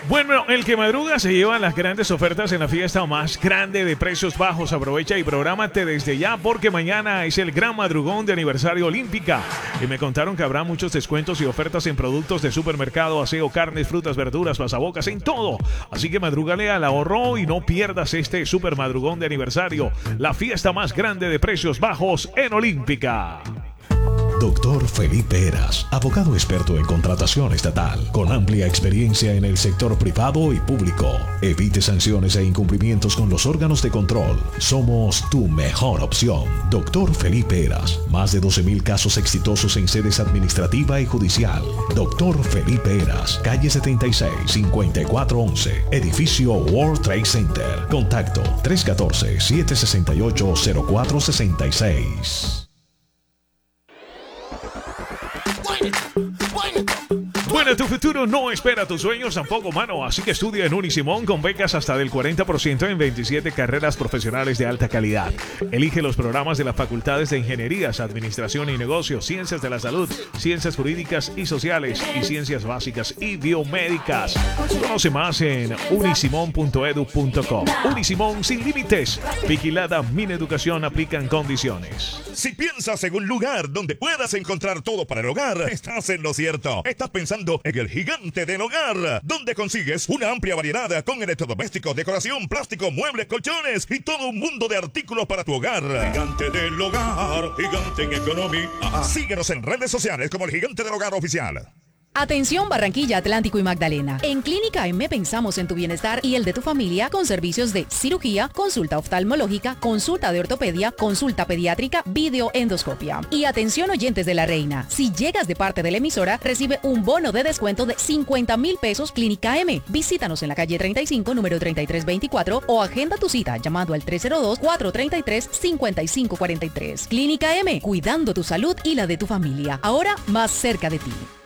Bueno, el que madruga se lleva las grandes ofertas en la fiesta más grande de precios bajos. Aprovecha y prográmate desde ya porque mañana es el gran madrugón de aniversario Olímpica. Y me contaron que habrá muchos descuentos y ofertas en productos de supermercado, aseo, carnes, frutas, verduras, pasabocas, en todo. Así que madrúgale al ahorro y no pierdas este super madrugón de aniversario. La fiesta más grande de precios bajos en Olímpica. Doctor Felipe Heras, abogado experto en contratación estatal, con amplia experiencia en el sector privado y público. Evite sanciones e incumplimientos con los órganos de control. Somos tu mejor opción. Doctor Felipe Heras, más de 12,000 casos exitosos en sedes administrativa y judicial. Doctor Felipe Heras, calle 76, 5411, edificio World Trade Center. Contacto 314-768-0466. Bueno, tu futuro no espera tus sueños tampoco, mano. Así que estudia en Unisimón con becas hasta del 40% en 27 carreras profesionales de alta calidad. Elige los programas de las facultades de Ingenierías, Administración y Negocios, Ciencias de la Salud, Ciencias Jurídicas y Sociales y Ciencias Básicas y Biomédicas. Conoce más en unisimon.edu.com. Unisimón sin límites. Vigilada Mineducación, aplican condiciones. Si piensas en un lugar donde puedas encontrar todo para el hogar, estás en lo cierto. Estás pensando en el Gigante del Hogar, donde consigues una amplia variedad con electrodomésticos, decoración, plástico, muebles, colchones y todo un mundo de artículos para tu hogar. Gigante del Hogar, gigante en economía. Síguenos en redes sociales como el Gigante del Hogar Oficial. Atención Barranquilla, Atlántico y Magdalena. En Clínica M pensamos en tu bienestar y el de tu familia con servicios de cirugía, consulta oftalmológica, consulta de ortopedia, consulta pediátrica, videoendoscopia. Y atención oyentes de La Reina, si llegas de parte de la emisora, recibe un bono de descuento de 50,000 pesos Clínica M. Visítanos en la calle 35, número 3324 o agenda tu cita llamando al 302-433-5543. Clínica M, cuidando tu salud y la de tu familia. Ahora más cerca de ti.